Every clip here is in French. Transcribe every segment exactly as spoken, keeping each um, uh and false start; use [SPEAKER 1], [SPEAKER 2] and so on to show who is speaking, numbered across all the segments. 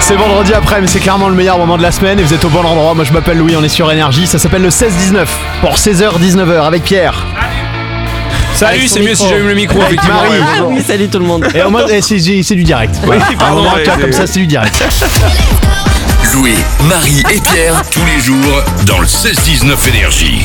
[SPEAKER 1] C'est vendredi après, mais c'est clairement le meilleur moment de la semaine et vous êtes au bon endroit. Moi je m'appelle Louis, on est sur Énergie. Ça s'appelle le seize dix-neuf pour seize heures dix-neuf heures avec Pierre.
[SPEAKER 2] Salut, c'est mieux
[SPEAKER 3] micro.
[SPEAKER 2] si j'allume le micro, effectivement.
[SPEAKER 1] Marie.
[SPEAKER 2] Ouais,
[SPEAKER 3] Ah oui, salut tout le monde.
[SPEAKER 1] Et au moins, eh, c'est, c'est du direct.
[SPEAKER 2] Oui,
[SPEAKER 1] À un
[SPEAKER 2] pardon,
[SPEAKER 1] moment,
[SPEAKER 2] ouais,
[SPEAKER 1] tu vois,
[SPEAKER 2] c'est-
[SPEAKER 1] comme ça, c'est du direct.
[SPEAKER 4] Louis, Marie et Pierre, tous les jours, dans le seize dix-neuf Énergie.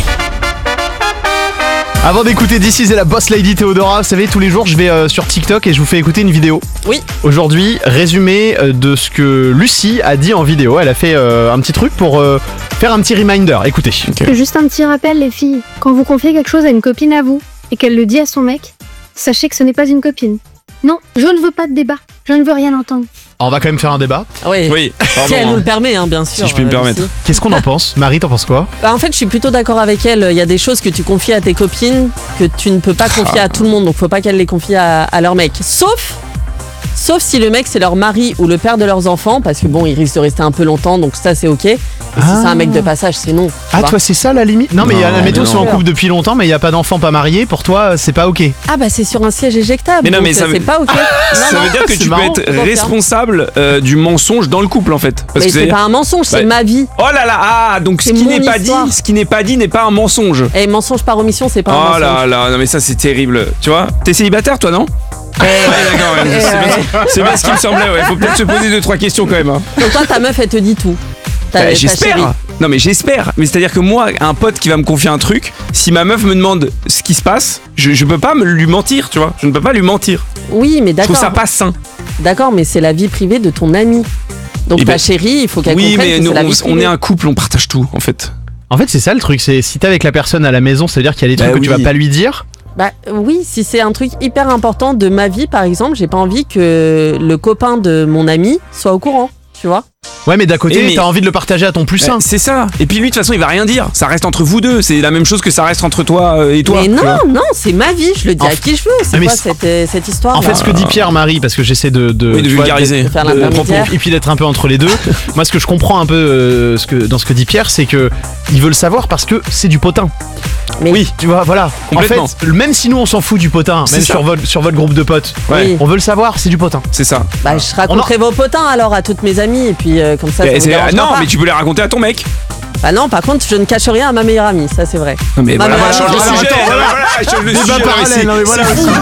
[SPEAKER 1] Avant d'écouter This Is et la Boss Lady Théodora, vous savez, tous les jours, je vais euh, sur TikTok et je vous fais écouter une vidéo.
[SPEAKER 3] Oui.
[SPEAKER 1] Aujourd'hui, résumé euh, de ce que Lucie a dit en vidéo. Elle a fait euh, un petit truc pour euh, faire un petit reminder. Écoutez.
[SPEAKER 5] Juste un petit rappel, les filles. Quand vous confiez quelque chose à une copine à vous et qu'elle le dit à son mec, sachez que ce n'est pas une copine. Non, je ne veux pas de débat. Je ne veux rien entendre.
[SPEAKER 1] On va quand même faire un débat.
[SPEAKER 3] Oui.
[SPEAKER 2] Oui,
[SPEAKER 3] Si
[SPEAKER 2] pardon,
[SPEAKER 3] elle nous
[SPEAKER 2] hein.
[SPEAKER 3] le permet, hein, bien sûr.
[SPEAKER 2] Si je puis me
[SPEAKER 3] euh,
[SPEAKER 2] permettre.
[SPEAKER 3] Lucie.
[SPEAKER 1] Qu'est-ce qu'on en pense? Marie, t'en penses quoi?
[SPEAKER 3] Bah, en fait, je suis plutôt d'accord avec elle. Il y a des choses que tu confies à tes copines que tu ne peux pas confier à tout le monde. Donc, faut pas qu'elles les confient à, à leur mec. Sauf, sauf si le mec c'est leur mari ou le père de leurs enfants, parce que bon, il risque de rester un peu longtemps. Donc ça, c'est ok. Et si
[SPEAKER 1] Ah.
[SPEAKER 3] c'est un mec de passage, c'est non. tu
[SPEAKER 1] Ah,
[SPEAKER 3] vois.
[SPEAKER 1] toi, c'est ça la limite? Non, mais il y a la météo,
[SPEAKER 2] non.
[SPEAKER 1] sont en couple depuis longtemps, mais il n'y a pas d'enfant pas marié. Pour toi, c'est pas ok.
[SPEAKER 3] Ah bah c'est sur un siège éjectable.
[SPEAKER 2] Mais non,
[SPEAKER 3] donc,
[SPEAKER 2] mais ça
[SPEAKER 3] euh,
[SPEAKER 2] veut-
[SPEAKER 3] c'est pas ok. Non,
[SPEAKER 2] Ça
[SPEAKER 3] non,
[SPEAKER 2] veut dire que
[SPEAKER 1] c'est
[SPEAKER 2] tu
[SPEAKER 1] marrant.
[SPEAKER 2] peux être
[SPEAKER 3] Confirme.
[SPEAKER 2] responsable euh, du mensonge dans le couple en fait. Parce
[SPEAKER 3] mais
[SPEAKER 2] que
[SPEAKER 3] c'est pas un mensonge, c'est
[SPEAKER 2] Ouais.
[SPEAKER 3] ma vie.
[SPEAKER 2] Oh là là, ah donc ce
[SPEAKER 3] C'est
[SPEAKER 2] qui
[SPEAKER 3] mon
[SPEAKER 2] n'est pas
[SPEAKER 3] histoire.
[SPEAKER 2] dit, ce qui n'est pas dit n'est pas un mensonge.
[SPEAKER 3] Et mensonge par omission, c'est pas un
[SPEAKER 2] Oh
[SPEAKER 3] mensonge.
[SPEAKER 2] là là, non mais ça c'est terrible. Tu vois, t'es célibataire toi non? Ouais, d'accord, ouais,
[SPEAKER 3] Eh
[SPEAKER 2] c'est,
[SPEAKER 3] ouais.
[SPEAKER 2] bien, c'est bien ce qui me semblait. Ouais, faut peut-être se poser deux trois questions quand même. Hein.
[SPEAKER 3] Donc toi, ta meuf, elle te dit tout. Ta,
[SPEAKER 2] Bah,
[SPEAKER 3] ta
[SPEAKER 2] j'espère.
[SPEAKER 3] chérie.
[SPEAKER 2] Non mais j'espère. Mais c'est-à-dire que moi, un pote qui va me confier un truc, si ma meuf me demande ce qui se passe, je, je peux pas me lui mentir, tu vois. Je ne peux pas lui mentir.
[SPEAKER 3] Oui, mais
[SPEAKER 2] Je trouve
[SPEAKER 3] d'accord.
[SPEAKER 2] ça pas sain.
[SPEAKER 3] D'accord, mais c'est la vie privée de ton ami. Donc
[SPEAKER 2] Eh
[SPEAKER 3] ta
[SPEAKER 2] ben,
[SPEAKER 3] chérie, il faut qu'elle
[SPEAKER 2] Oui,
[SPEAKER 3] comprenne
[SPEAKER 2] mais
[SPEAKER 3] que
[SPEAKER 2] nous,
[SPEAKER 3] c'est la vie
[SPEAKER 2] on, on
[SPEAKER 3] privée.
[SPEAKER 2] est un couple, on partage tout en fait.
[SPEAKER 1] En fait, c'est ça le truc. C'est si t'es avec la personne à la maison, ça veut dire qu'il y a des
[SPEAKER 2] Bah
[SPEAKER 1] trucs que tu
[SPEAKER 2] oui.
[SPEAKER 1] vas pas lui dire.
[SPEAKER 3] Bah oui, si c'est un truc hyper important de ma vie, par exemple, j'ai pas envie que le copain de mon ami soit au courant, tu vois.
[SPEAKER 1] Ouais, mais d'à côté,
[SPEAKER 2] Eh, mais-
[SPEAKER 1] t'as envie de le partager à ton plus
[SPEAKER 2] Bah,
[SPEAKER 1] sain.
[SPEAKER 2] c'est ça. Et puis lui, de toute façon, il va rien dire. Ça reste entre vous deux. C'est la même chose que ça reste entre toi euh, et toi.
[SPEAKER 3] mais
[SPEAKER 2] tu
[SPEAKER 3] non,
[SPEAKER 2] vois.
[SPEAKER 3] non, c'est ma vie, je le dis
[SPEAKER 1] En
[SPEAKER 3] à
[SPEAKER 1] f-
[SPEAKER 3] qui je veux. C'est
[SPEAKER 1] Ah, mais
[SPEAKER 3] quoi
[SPEAKER 1] c'est-
[SPEAKER 3] cette, euh, cette histoire
[SPEAKER 1] En fait, ce que dit Pierre, Marie, parce que j'essaie de, de,
[SPEAKER 2] Oui, de
[SPEAKER 1] tu vois,
[SPEAKER 2] vulgariser.
[SPEAKER 3] de faire
[SPEAKER 1] de-
[SPEAKER 3] l'intermédiaire.
[SPEAKER 1] et puis d'être un peu entre les deux. Moi, ce que je comprends un peu euh, ce que, dans ce que dit Pierre, c'est que il veut le savoir parce que c'est du potin.
[SPEAKER 3] Mais-
[SPEAKER 1] Oui, tu vois, voilà. En
[SPEAKER 2] Complètement.
[SPEAKER 1] fait, même si nous on s'en fout du potin,
[SPEAKER 2] C'est
[SPEAKER 1] même
[SPEAKER 2] ça.
[SPEAKER 1] sur votre, sur votre groupe de potes,
[SPEAKER 2] Ouais.
[SPEAKER 3] Oui.
[SPEAKER 1] on veut le savoir, c'est du potin.
[SPEAKER 2] C'est ça.
[SPEAKER 3] Bah, je raconterai vos potins alors à toutes mes amies et puis euh, comme ça, ça
[SPEAKER 2] Et
[SPEAKER 3] vous
[SPEAKER 2] c'est-
[SPEAKER 3] dérangera
[SPEAKER 2] non,
[SPEAKER 3] pas.
[SPEAKER 2] mais tu peux les raconter à ton mec.
[SPEAKER 3] Bah non, par contre, je ne cache rien à ma meilleure amie, ça c'est vrai.
[SPEAKER 2] Non, mais
[SPEAKER 3] Bah,
[SPEAKER 2] voilà,
[SPEAKER 3] mais
[SPEAKER 2] voilà, change
[SPEAKER 3] attends,
[SPEAKER 2] le sujet.
[SPEAKER 1] attends,
[SPEAKER 2] Voilà,
[SPEAKER 1] voilà.
[SPEAKER 2] voilà, change le
[SPEAKER 1] Débat
[SPEAKER 2] sujet.
[SPEAKER 1] parallèle,
[SPEAKER 2] c'est-
[SPEAKER 1] non, mais voilà.
[SPEAKER 2] c'est fou.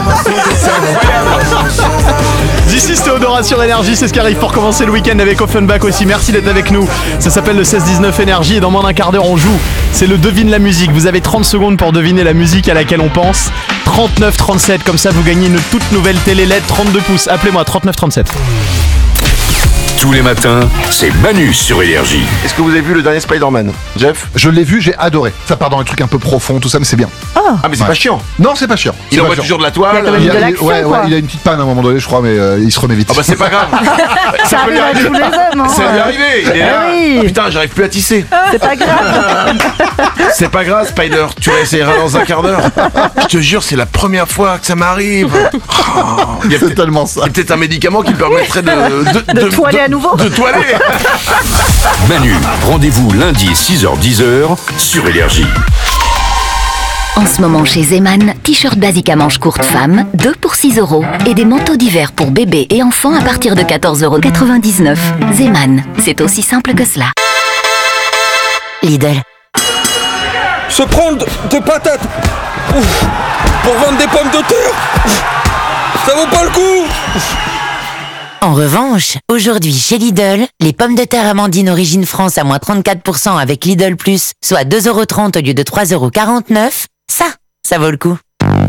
[SPEAKER 1] D'ici Théodora sur Énergie, c'est ce qui arrive pour commencer le week-end avec Offenbach aussi. Merci d'être avec nous. Ça s'appelle le seize dix-neuf Énergie et dans moins d'un quart d'heure on joue. C'est le devine la musique. Vous avez trente secondes pour deviner la musique à laquelle on pense. trente-neuf trente-sept, comme ça vous gagnez une toute nouvelle télé L E D trente-deux pouces. Appelez-moi trente-neuf trente-sept.
[SPEAKER 4] Tous les matins, c'est Manu sur Énergie.
[SPEAKER 6] Est-ce que vous avez vu le dernier Spider-Man, Jeff?
[SPEAKER 7] Je l'ai vu, j'ai adoré. Ça part dans un truc un peu profond, tout ça, mais c'est bien.
[SPEAKER 6] Ah, mais c'est
[SPEAKER 7] Ouais.
[SPEAKER 6] pas chiant.
[SPEAKER 7] Non, c'est pas chiant.
[SPEAKER 6] Il
[SPEAKER 7] C'est
[SPEAKER 6] envoie
[SPEAKER 7] pas chiant.
[SPEAKER 6] toujours de la toile.
[SPEAKER 8] quand même
[SPEAKER 7] Il,
[SPEAKER 8] de
[SPEAKER 7] a, il-
[SPEAKER 8] l'action,
[SPEAKER 7] ouais,
[SPEAKER 8] quoi.
[SPEAKER 7] ouais, il a une petite panne à un moment donné, je crois, mais euh, il se remet vite.
[SPEAKER 6] Ah bah c'est pas grave.
[SPEAKER 8] Ça arrive à tous les hommes, hein.
[SPEAKER 6] Ça lui est arrivé. Il est là.
[SPEAKER 8] Ah oui.
[SPEAKER 6] Ah, putain, j'arrive plus à tisser.
[SPEAKER 8] C'est pas grave.
[SPEAKER 6] C'est pas grave, Spider. Tu réessayeras dans un quart d'heure. Je te jure, c'est la première fois que ça m'arrive. Oh, il y a
[SPEAKER 7] C'est
[SPEAKER 6] peut-être
[SPEAKER 7] tellement ça.
[SPEAKER 6] il y a peut-être un médicament qui me permettrait de de,
[SPEAKER 8] De toiler à nouveau.
[SPEAKER 6] De toiler.
[SPEAKER 4] Manu, rendez-vous lundi six heures dix sur Énergie.
[SPEAKER 9] En ce moment chez Zeman, t-shirt basique à manches courtes femmes, deux pour six euros. Et des manteaux d'hiver pour bébés et enfants à partir de quatorze euros quatre-vingt-dix-neuf. Zeman, c'est aussi simple que cela. Lidl.
[SPEAKER 2] Se prendre des patates ouf, pour vendre des pommes de terre, ouf, ça vaut pas le coup.
[SPEAKER 10] En revanche, aujourd'hui chez Lidl, les pommes de terre Amandine Origine France à moins trente-quatre pour cent avec Lidl Plus, soit deux euros trente au lieu de trois euros quarante-neuf, ça, ça vaut le coup.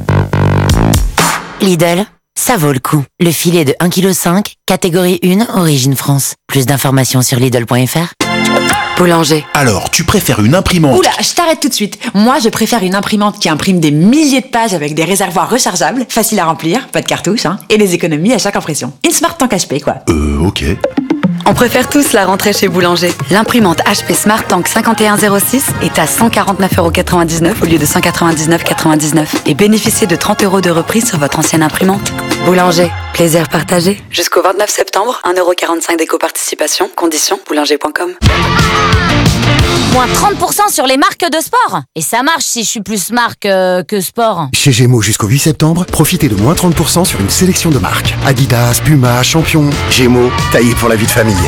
[SPEAKER 10] Lidl, ça vaut le coup. Le filet de un virgule cinq kilos, catégorie un, Origine France. Plus d'informations sur Lidl point F R.
[SPEAKER 9] Boulanger.
[SPEAKER 11] Alors, tu préfères une imprimante?
[SPEAKER 12] Oula, je t'arrête tout de suite. Moi, je préfère une imprimante qui imprime des milliers de pages avec des réservoirs rechargeables, faciles à remplir, pas de cartouches, hein, et des économies à chaque impression. Une Smart Tank H P, quoi.
[SPEAKER 11] Euh, ok.
[SPEAKER 9] On préfère tous la rentrée chez Boulanger. L'imprimante H P Smart Tank cinquante et un zéro six est à cent quarante-neuf euros quatre-vingt-dix-neuf au lieu de cent quatre-vingt-dix-neuf euros quatre-vingt-dix-neuf et bénéficiez de trente euros de reprise sur votre ancienne imprimante. Boulanger, plaisir partagé. Jusqu'au vingt-neuf septembre, un euro quarante-cinq d'éco-participation. Conditions, boulanger point com.
[SPEAKER 13] Moins trente pour cent sur les marques de sport. Et ça marche si je suis plus marque euh, que sport.
[SPEAKER 11] Chez Gémeaux jusqu'au huit septembre, profitez de moins trente pour cent sur une sélection de marques. Adidas, Puma, Champion. Gémeaux, taillé pour la vie de famille.